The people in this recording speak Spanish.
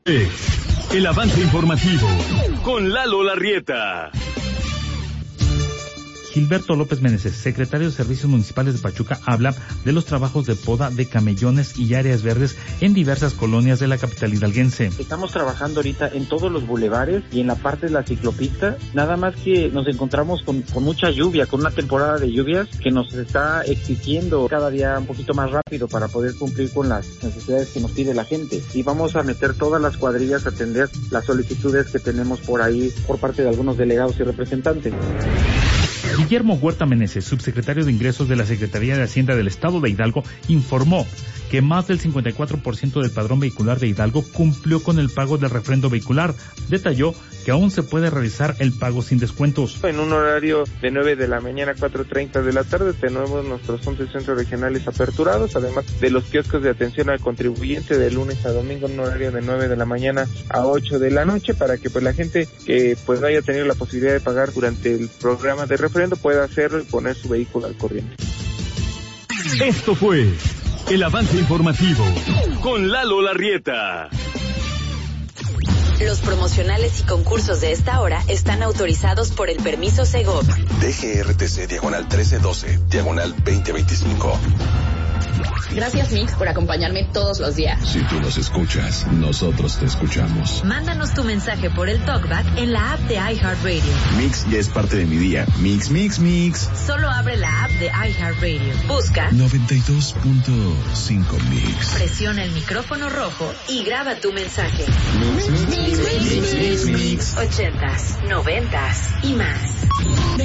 El avance informativo con Lalo Larrieta. Gilberto López Meneses, secretario de Servicios Municipales de Pachuca, habla de los trabajos de poda de camellones y áreas verdes en diversas colonias de la capital hidalguense. Estamos trabajando ahorita en todos los bulevares y en la parte de la ciclopista, nada más que nos encontramos con mucha lluvia, con una temporada de lluvias que nos está exigiendo cada día un poquito más rápido para poder cumplir con las necesidades que nos pide la gente. Y vamos a meter todas las cuadrillas a atender las solicitudes que tenemos por ahí por parte de algunos delegados y representantes. Guillermo Huerta Meneses, subsecretario de Ingresos de la Secretaría de Hacienda del Estado de Hidalgo, informó que más del 54% del padrón vehicular de Hidalgo cumplió con el pago del refrendo vehicular. Detalló que aún se puede realizar el pago sin descuentos. En un horario de 9 de la mañana a 4:30 de la tarde tenemos nuestros 11 centros regionales aperturados, además de los kioscos de atención al contribuyente de lunes a domingo en un horario de 9 de la mañana a 8 de la noche para que pues la gente que pues no haya tenido la posibilidad de pagar durante el programa de refrendo pueda hacerlo y poner su vehículo al corriente. Esto fue el avance informativo con Lalo Larrieta. Los promocionales y concursos de esta hora están autorizados por el permiso Segov. DGRTC /1312, /2025. Gracias, Mix, por acompañarme todos los días. Si tú nos escuchas, nosotros te escuchamos. Mándanos tu mensaje por el TalkBack en la app de iHeartRadio. Mix ya es parte de mi día. Mix, mix, mix. Solo abre la app de iHeartRadio. Busca 92.5 Mix. Presiona el micrófono rojo y graba tu mensaje. Mix, mix, mix, mix, mix, mix. 80s, 90s y más.